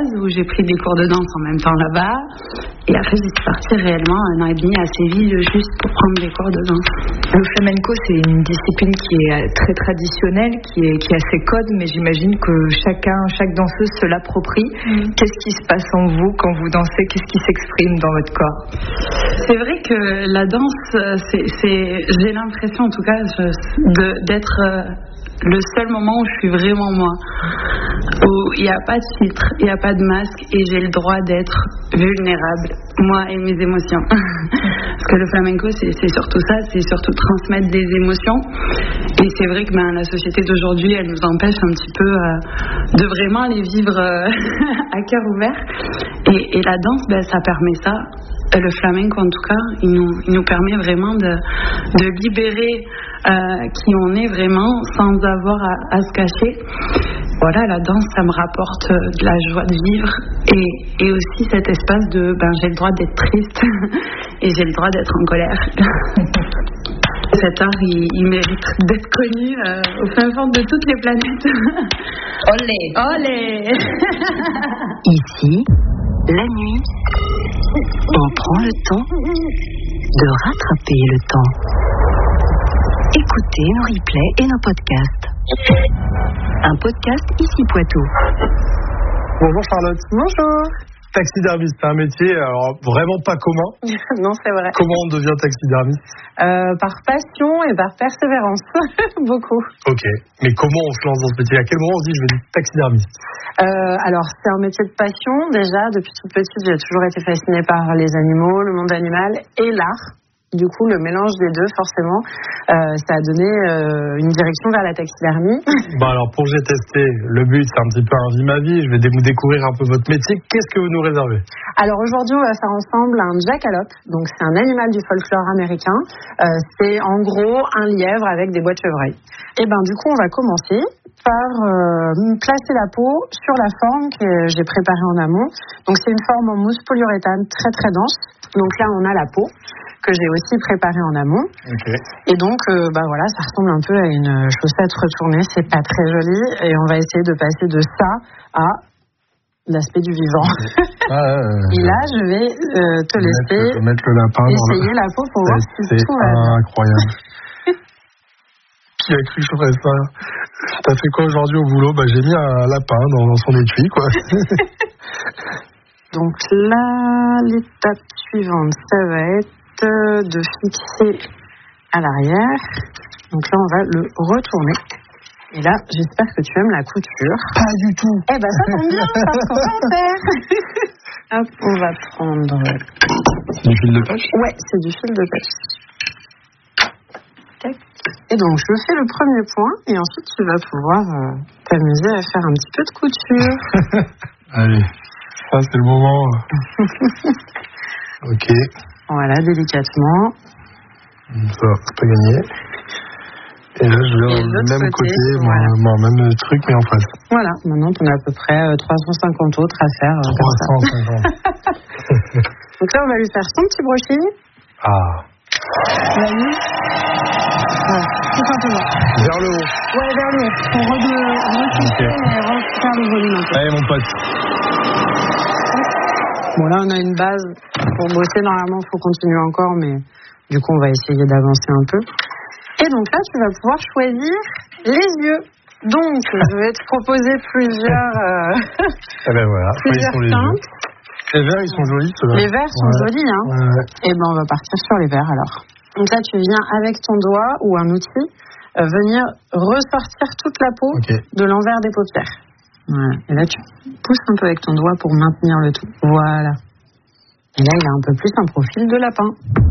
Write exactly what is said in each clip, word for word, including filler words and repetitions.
base où j'ai pris des cours de danse en même temps là-bas. Et après, j'y suis partie réellement un an et demi à Séville juste pour prendre des cours de danse. Le flamenco, c'est une discipline qui est très traditionnelle, qui, est, qui a ses codes, mais j'imagine que chacun, chaque danseuse se l'approprie. Mmh. Qu'est-ce qui se passe en vous quand vous dansez? Qu'est-ce qui s'exprime dans votre corps? C'est vrai que la danse, c'est, c'est, j'ai l'impression en tout cas je, de, d'être le seul moment où je suis vraiment moi, où il n'y a pas de filtre, il n'y a pas de masque et j'ai le droit d'être vulnérable, moi et mes émotions. Parce que le flamenco, c'est, c'est surtout ça, c'est surtout transmettre des émotions. Et c'est vrai que ben, la société d'aujourd'hui, elle nous empêche un petit peu euh, de vraiment les vivre euh, à cœur ouvert. Et, et la danse, ben, ça permet ça. Le flamenco, en tout cas, il nous, il nous permet vraiment de, de libérer euh, qui on est vraiment sans avoir à, à se cacher. Voilà, la danse, ça me rapporte de la joie de vivre et, et aussi cet espace de ben, j'ai le droit d'être triste et j'ai le droit d'être en colère. Cet art, il, il mérite d'être connu euh, au fin fond de toutes les planètes. Olé! Olé! Ici, la nuit, on prend le temps de rattraper le temps. Écoutez nos replays et nos podcasts. Un podcast Ici Poitou. Bonjour Charlotte. Bonjour. Taxidermiste, c'est un métier alors vraiment pas commun. Non, c'est vrai. Comment on devient taxidermiste? euh, Par passion et par persévérance. Beaucoup. Ok. Mais comment on se lance dans ce métier? À quel moment on se dit je vais être taxidermiste? euh, Alors, c'est un métier de passion. Déjà, depuis toute petite, j'ai toujours été fascinée par les animaux, le monde animal et l'art. Du coup, le mélange des deux, forcément, euh, ça a donné euh, une direction vers la taxidermie. Bon, alors, pour que j'ai testé, le but, c'est un petit peu un vie ma vie. Je vais vous découvrir un peu votre métier. Qu'est-ce que vous nous réservez? Alors, aujourd'hui, on va faire ensemble un jackalope. Donc, c'est un animal du folklore américain. Euh, c'est en gros un lièvre avec des bois de chevreuil. Et ben, du coup, on va commencer par euh, placer la peau sur la forme que j'ai préparée en amont. Donc, c'est une forme en mousse polyuréthane très, très dense. Donc là, on a la peau que j'ai aussi préparée en amont. Okay. Et donc, euh, bah voilà, ça ressemble un peu à une chaussette retournée. C'est pas très joli. Et on va essayer de passer de ça à l'aspect du vivant. Ah, euh, et là, je vais euh, te laisser mettre, mettre le lapin essayer dans le... la peau pour voir si c'est tout va bien. Incroyable. Qui a cru que je ferais ça? T'as fait quoi aujourd'hui au boulot? Bah, j'ai mis un lapin dans, dans son étui, quoi. Donc là, l'étape suivante, ça va être de fixer à l'arrière. Donc là, on va le retourner. Et là, j'espère que tu aimes la couture. Pas du tout. Eh ben, ça tombe bien, parce qu'on va en faire. Hop, on va prendre... Du fil de pêche? Ouais, c'est du fil de pêche. Tac. Et donc, je fais le premier point, et ensuite, tu vas pouvoir euh, t'amuser à faire un petit peu de couture. Allez, ça, c'est le moment. Ok. Voilà, délicatement. Ça, c'est pas gagné. Et là, je vais au même côté, côté voilà. bon, bon, même truc, mais en face. Voilà, maintenant, on a à peu près trois cent cinquante autres à faire. trois cent cinquante. Donc là, on va lui faire son petit brushing. Ah. La nuit. Voilà, tout simplement. Vers le haut. Ouais, vers le haut. Pour re-toucher et refaire le volume un peu. Allez, mon pote. Bon, là, on a une base pour bosser. Normalement, il faut continuer encore, mais du coup, on va essayer d'avancer un peu. Et donc là, tu vas pouvoir choisir les yeux. Donc, je vais te proposer plusieurs euh, eh ben voilà, plusieurs sont les teintes. Yeux. Les verts, ils sont jolis, ceux-là. Les verts sont ouais. jolis, hein. Ouais, ouais. Et ben, on va partir sur les verts, alors. Donc là, tu viens avec ton doigt ou un outil euh, venir ressortir toute la peau okay. de l'envers des paupières. Voilà. Et là, tu pousses un peu avec ton doigt pour maintenir le tout. Voilà. Et là, il a un peu plus un profil de lapin.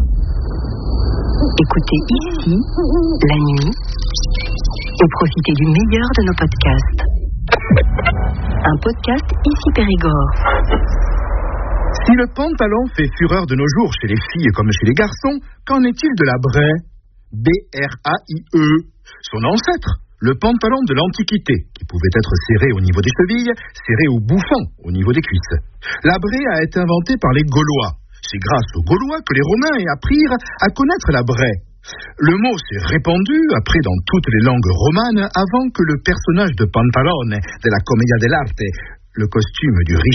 Écoutez ici, la nuit, et profitez du meilleur de nos podcasts. Un podcast Ici Périgord. Si le pantalon fait fureur de nos jours chez les filles comme chez les garçons, qu'en est-il de la braie? B R A I E. Son ancêtre, le pantalon de l'Antiquité, qui pouvait être serré au niveau des chevilles, serré au bouffon au niveau des cuisses. La braie a été inventée par les Gaulois. C'est grâce aux Gaulois que les Romains apprirent à connaître la braie. Le mot s'est répandu après dans toutes les langues romanes avant que le personnage de Pantalone de la Commedia dell'arte, le costume du riche